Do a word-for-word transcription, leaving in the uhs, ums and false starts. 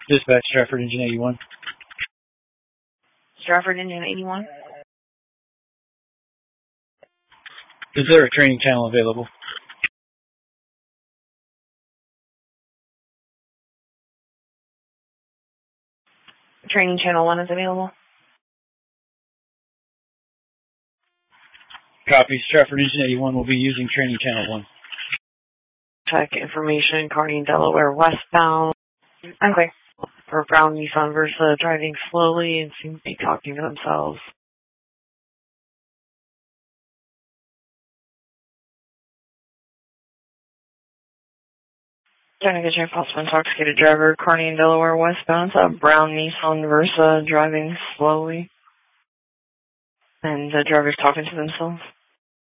Dispatch, Stratford Engine eighty-one. Stratford Engine eighty-one. Is there a training channel available? Training channel one is available. Copy. Stratford Engine eighty-one will be using training channel one. Check information, Kearney, Delaware, westbound. Okay. For Brown Nissan Versa, driving slowly and seem to be talking to themselves. Trying to get your possible intoxicated driver, Kearney and Delaware westbound. It's a brown Nissan Versa driving slowly. And the driver's talking to themselves.